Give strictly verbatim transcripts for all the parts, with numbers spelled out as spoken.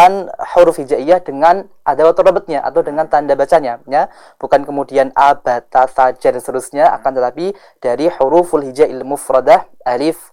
dengan huruf hijaiyah dengan adawat rabatnya atau dengan tanda bacanya, ya. Bukan kemudian a, ba, ta, sa, ja dan seterusnya, akan tetapi dari huruful hijaiyil mufradah, alif,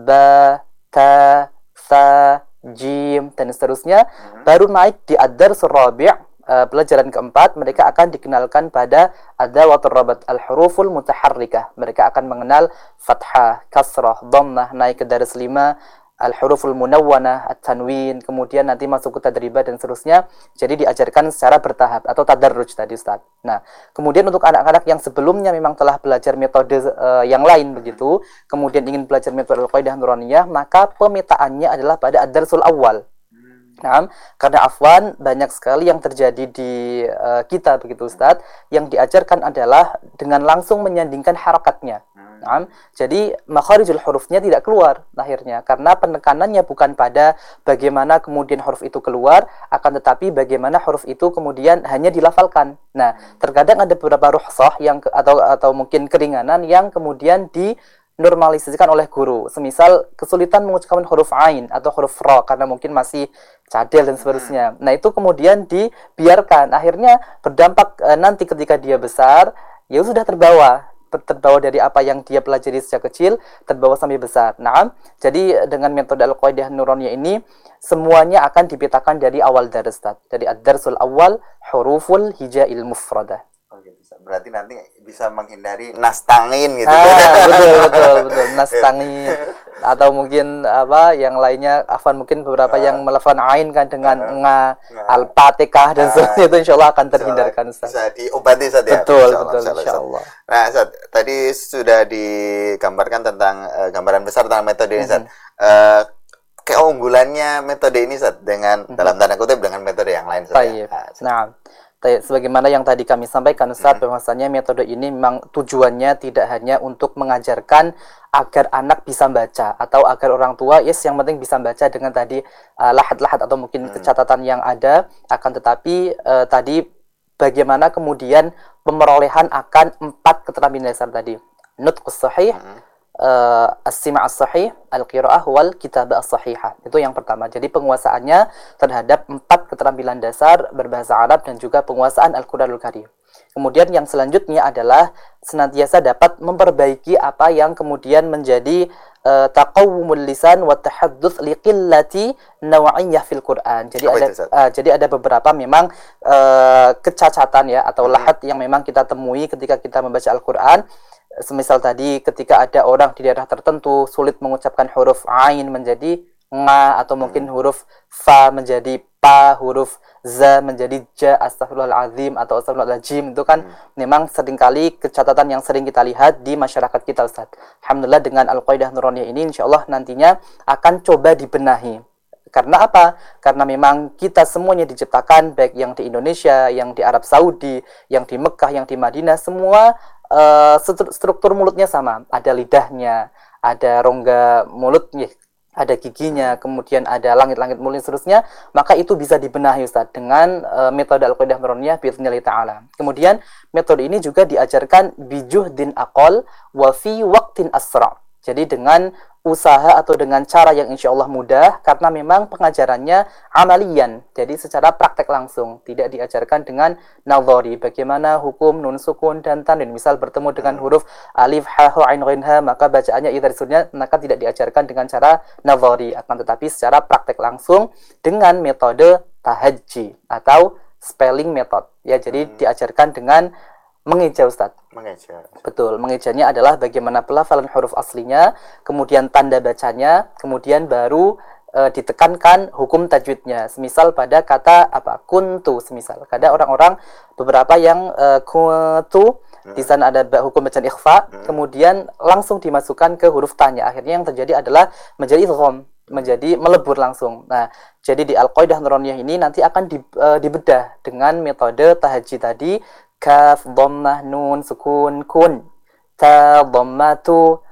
ba, ta, sa, jim dan seterusnya, hmm. baru naik di ad-darsul rabi', uh, pelajaran keempat, mereka akan dikenalkan pada adawat rabat al-huruful mutaharrikah. Mereka akan mengenal fathah, kasrah, dhammah, naik ke daris lima, al-huruful munawwanah, at-tanwin, kemudian nanti masuk ke tadribah dan seterusnya. Jadi diajarkan secara bertahap atau tadarruj tadi, Ustaz. Nah, kemudian untuk anak-anak yang sebelumnya memang telah belajar metode uh, yang lain begitu, kemudian ingin belajar metode al-qaidah nuraniyah, maka pemetaannya adalah pada ad-darsul awal. Nah, karena afwan banyak sekali yang terjadi di uh, kita begitu, Ustaz, yang diajarkan adalah dengan langsung menyandingkan harakatnya. Nah, jadi makharijul hurufnya tidak keluar akhirnya karena penekanannya bukan pada bagaimana kemudian huruf itu keluar, akan tetapi bagaimana huruf itu kemudian hanya dilafalkan. Nah, terkadang ada beberapa rukhsah yang atau atau mungkin keringanan yang kemudian di normalisasikan oleh guru. Semisal kesulitan mengucapkan huruf ain atau huruf ra karena mungkin masih cadel dan seterusnya. Nah, itu kemudian dibiarkan. Akhirnya berdampak e, nanti ketika dia besar, ya sudah terbawa terbawa dari apa yang dia pelajari sejak kecil, terbawa sampai besar. Nah, jadi dengan metode al-qaidah nuraniyah ini semuanya akan dipetakan dari awal daris. Dari ad-darsul awal huruful hijail mufradah. Oke, bisa. Berarti nanti bisa menghindari nastangin gitu. Ah, betul betul betul nastangin atau mungkin apa yang lainnya, afan mungkin beberapa uh, yang melafalkan ain kan dengan uh, nga, uh, al-fatihah dan uh, sebagainya, itu insyaallah akan terhindarkan, Ustaz. Bisa diobati, Ustaz, ya. Betul insya betul insyaallah. Nah, Ustaz, tadi sudah digambarkan tentang uh, gambaran besar tentang metode ini, Ustaz. Mm-hmm. Uh, keunggulannya metode ini, Ustaz, dengan mm-hmm. dalam tanda kutip dengan metode yang lain, Ustaz. Ya. Nah, sebagaimana yang tadi kami sampaikan, Ustaz, hmm. bahwasanya metode ini memang tujuannya tidak hanya untuk mengajarkan agar anak bisa baca atau agar orang tua yes yang penting bisa baca dengan tadi uh, lahat-lahat atau mungkin hmm. kecatatan yang ada, akan tetapi uh, tadi bagaimana kemudian pemerolehan akan empat keterampilan dasar tadi, nutqus sahih, hmm. Uh, as-sima' as-sahih, al-qira'ah wal kitabah as-sahihah. Itu yang pertama. Jadi penguasaannya terhadap empat keterampilan dasar berbahasa Arab dan juga penguasaan Al-Qur'anul Karim. Kemudian yang selanjutnya adalah senantiasa dapat memperbaiki apa yang kemudian menjadi uh, taqawwumul lisan wa tahadduts liqillati naw'iyyah fil Qur'an. Jadi ada uh, jadi ada beberapa memang uh, kecacatan ya atau lahat yang memang kita temui ketika kita membaca Al-Qur'an. Semisal tadi ketika ada orang di daerah tertentu sulit mengucapkan huruf ain menjadi nga, atau mungkin huruf fa menjadi pa, huruf za menjadi ja, astaghfirullahalazim atau astaghfirullahalazim, itu kan hmm. memang seringkali kecatatan yang sering kita lihat di masyarakat kita, Ustaz. Alhamdulillah dengan al-qaidah nuraniyah ini insyaallah nantinya akan coba dibenahi. Karena apa? Karena memang kita semuanya diciptakan, baik yang di Indonesia, yang di Arab Saudi, yang di Mekah, yang di Madinah, semua uh, struktur mulutnya sama. Ada lidahnya, ada rongga mulutnya, ada giginya, kemudian ada langit-langit mulut seterusnya. Maka itu bisa dibenahi, Ustaz, dengan uh, metode al-qaidah nuraniyah bi'idznillah ta'ala. Kemudian metode ini juga diajarkan bijuhdin aqal wa fi waqtin asra'. Jadi dengan usaha atau dengan cara yang insya Allah mudah, karena memang pengajarannya amalian, jadi secara praktek langsung, tidak diajarkan dengan nadhari. Bagaimana hukum nun sukun dan tanwin, misal bertemu dengan huruf alif ha ha ain ghain ha, maka bacaannya idhar sunnah, maka tidak diajarkan dengan cara nadhari, akan tetapi secara praktek langsung dengan metode tahajji atau spelling method. Ya, jadi hmm. diajarkan dengan mengeja, Ustaz. Mengeja. Betul, mengejanya adalah bagaimana pelafalan huruf aslinya, kemudian tanda bacanya, kemudian baru e, ditekankan hukum tajwidnya. Semisal pada kata apa? Kuntu, semisal. Ada orang-orang beberapa yang e, kuntu, hmm. di sana ada hukum bacaan ikhfa, hmm. kemudian langsung dimasukkan ke huruf tanya. Akhirnya yang terjadi adalah menjadi idgham, menjadi melebur langsung. Nah, jadi di al-qaidah nuraniyah ini nanti akan di, e, dibedah dengan metode tahajji tadi, kaf, dhammah, nun, sukun, kun, ta, dhammatu,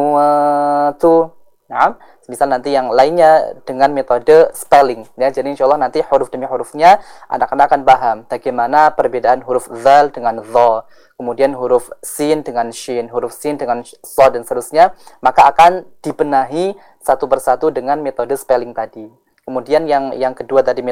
kuntu. Nah, misal nanti yang lainnya dengan metode spelling. Ya, jadi insya Allah nanti huruf demi hurufnya anak-anak akan paham bagaimana perbedaan huruf zal dengan dha, kemudian huruf sin dengan shin, huruf sin dengan shad dan seterusnya. Maka akan dibenahi satu persatu dengan metode spelling tadi. Kemudian yang yang kedua tadi